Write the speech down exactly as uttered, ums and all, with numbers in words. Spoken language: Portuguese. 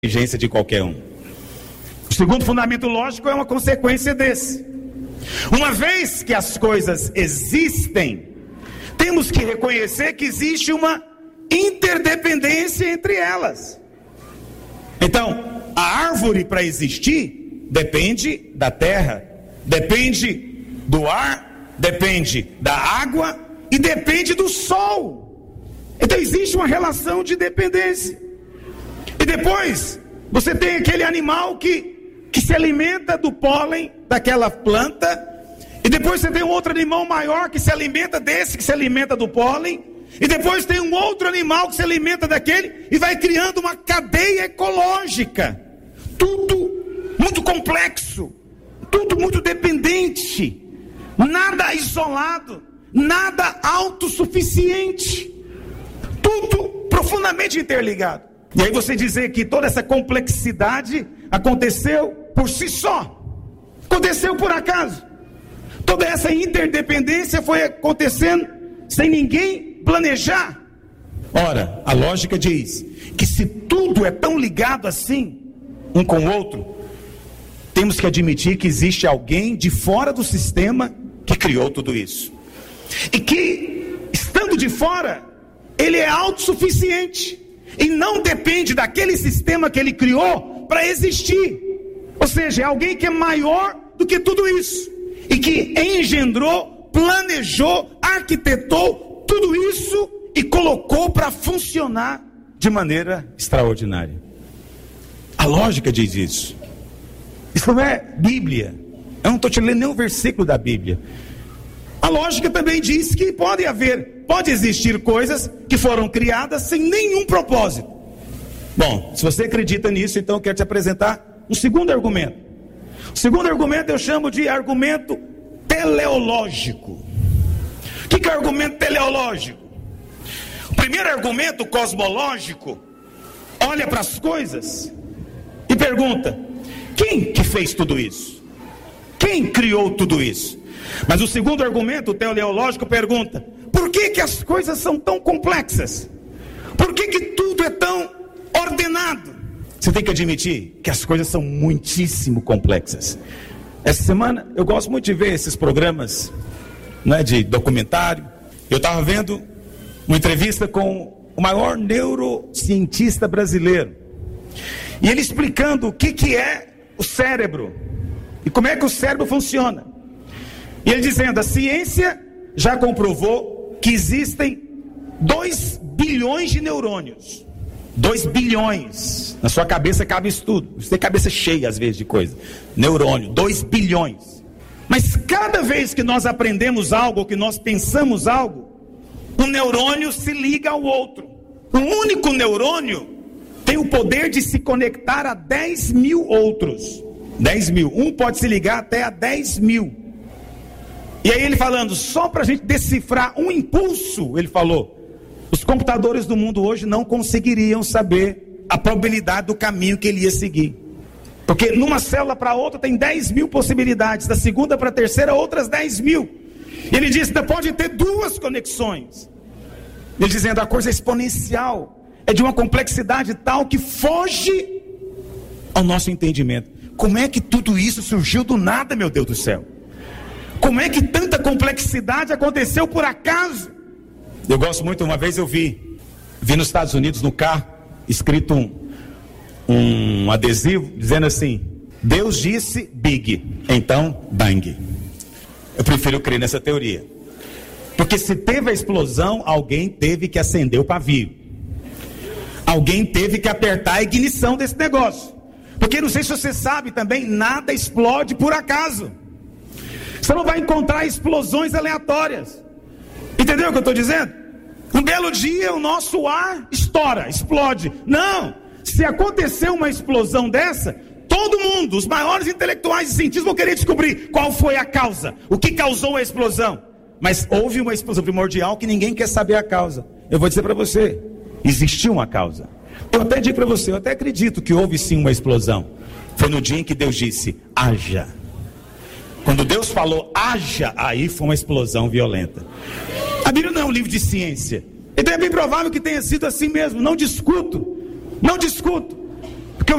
inteligência de qualquer um. O segundo fundamento lógico é uma consequência desse. Uma vez que as coisas existem, temos que reconhecer que existe uma interdependência entre elas. Então, a árvore para existir depende da terra, depende do ar, depende da água e depende do sol. Então existe uma relação de dependência. E depois, você tem aquele animal que, que se alimenta do pólen daquela planta. E depois você tem um outro animal maior que se alimenta desse, que se alimenta do pólen. E depois tem um outro animal que se alimenta daquele. E vai criando uma cadeia ecológica. Tudo muito complexo. Tudo muito dependente. Nada isolado. Nada autossuficiente. Tudo profundamente interligado. E aí você dizer que toda essa complexidade aconteceu por si só. Aconteceu por acaso. Toda essa interdependência foi acontecendo sem ninguém planejar. Ora, a lógica diz que se tudo é tão ligado assim, um com o outro, temos que admitir que existe alguém de fora do sistema que criou tudo isso. E que, estando de fora, ele é autossuficiente. E não depende daquele sistema que ele criou para existir. Ou seja, é alguém que é maior do que tudo isso. E que engendrou, planejou, arquitetou tudo isso e colocou para funcionar de maneira extraordinária. A lógica diz isso. Isso não é Bíblia. Eu não estou te lendo nenhum versículo da Bíblia. A lógica também diz que pode haver, pode existir coisas que foram criadas sem nenhum propósito. Bom, se você acredita nisso, então eu quero te apresentar um segundo argumento. O segundo argumento eu chamo de argumento teleológico. O que é argumento teleológico? O primeiro argumento cosmológico olha para as coisas e pergunta: quem que fez tudo isso? Quem criou tudo isso? Mas o segundo argumento, o teleológico, pergunta: por que que as coisas são tão complexas? Por que que tudo é tão ordenado? Você tem que admitir que as coisas são muitíssimo complexas. Essa semana eu gosto muito de ver esses programas, né, de documentário. Eu estava vendo uma entrevista com o maior neurocientista brasileiro. E ele explicando o que que é o cérebro e como é que o cérebro funciona. E ele dizendo: a ciência já comprovou que existem dois bilhões de neurônios. dois bilhões. Na sua cabeça cabe isso tudo. Você tem cabeça cheia às vezes de coisa. Neurônio, dois bilhões. Mas cada vez que nós aprendemos algo, que nós pensamos algo, um neurônio se liga ao outro. Um único neurônio tem o poder de se conectar a dez mil outros. dez mil. Um pode se ligar até a dez mil. E aí ele falando, só para a gente decifrar um impulso, ele falou, os computadores do mundo hoje não conseguiriam saber a probabilidade do caminho que ele ia seguir. Porque numa célula para outra tem dez mil possibilidades, da segunda para a terceira outras dez mil. E ele disse, pode ter duas conexões. Ele dizendo, a coisa é exponencial, é de uma complexidade tal que foge ao nosso entendimento. Como é que tudo isso surgiu do nada, meu Deus do céu? Como é que tanta complexidade aconteceu por acaso? Eu gosto muito, uma vez eu vi, vi nos Estados Unidos no carro, escrito um, um adesivo, dizendo assim, Deus disse big, então bang. Eu prefiro crer nessa teoria. Porque se teve a explosão, alguém teve que acender o pavio. Alguém teve que apertar a ignição desse negócio. Porque não sei se você sabe também, nada explode por acaso. Você não vai encontrar explosões aleatórias. Entendeu o que eu estou dizendo? Um belo dia o nosso ar estoura, explode. Não, se acontecer uma explosão dessa, todo mundo, os maiores intelectuais e cientistas vão querer descobrir qual foi a causa, o que causou a explosão. Mas houve uma explosão primordial que ninguém quer saber a causa. Eu vou dizer para você, existiu uma causa. Eu até digo para você, eu até acredito que houve sim uma explosão. Foi no dia em que Deus disse, haja. Quando Deus falou, haja, aí foi uma explosão violenta. A Bíblia não é um livro de ciência. Então é bem provável que tenha sido assim mesmo. Não discuto, não discuto.